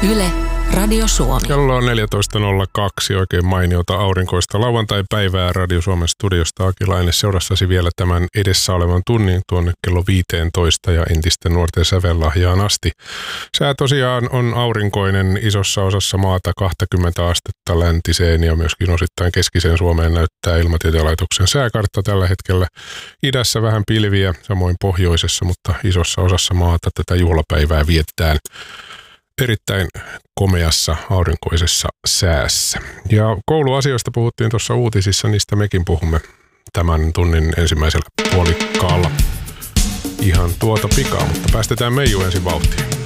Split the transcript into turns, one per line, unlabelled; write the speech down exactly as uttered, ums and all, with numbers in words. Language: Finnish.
Yle, Radio Suomi.
Kello on neljätoista nolla kaksi, oikein mainiota aurinkoista lauantai-päivää Radio Suomen studiosta. Akilainen seurassasi vielä tämän edessä olevan tunnin tuonne kello viisitoista ja entisten nuorten sävellahjaan asti. Sää tosiaan on aurinkoinen isossa osassa maata, kaksikymmentä astetta läntiseen ja myöskin osittain keskiseen Suomeen näyttää Ilmatieteen laitoksen sääkartta tällä hetkellä. Idässä vähän pilviä, samoin pohjoisessa, mutta isossa osassa maata tätä juhlapäivää vietetään erittäin komeassa aurinkoisessa säässä. Ja kouluasioista puhuttiin tuossa uutisissa, niistä mekin puhumme tämän tunnin ensimmäisellä puolikkaalla ihan tuota pikaa, mutta päästetään Meiju ensin vauhtiin.